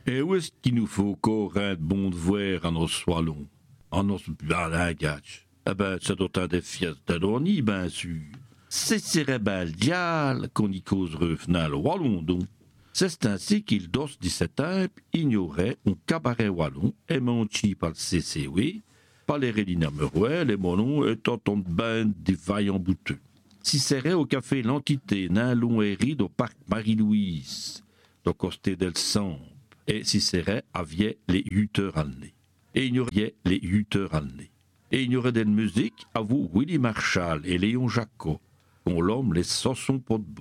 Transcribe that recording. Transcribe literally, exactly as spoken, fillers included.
Et où est-ce qu'il nous faut encore un bon de voir en nos soilons, en nos balagages? Eh ben, ça doit être des fiestas d'orni, bien sûr. C'est cérébral qu'on y cause revenant le wallon, donc. C'est ainsi qu'il dos dix-sept ans ignorait un cabaret wallon émanchi par le C C W, par les Rélina Merouet, les monons étant en bain des vaillants bouteux. Si serait au café L'Entité, nain long et ride au parc Marie-Louise, au Costé del Samp, et si serait aviez les huit heures à nez. Et il y aurait les huit heures à nez. Et il y aurait des musiques à vous Willy Marshall et Léon Jacquot, qu'on l'homme les sassons pot de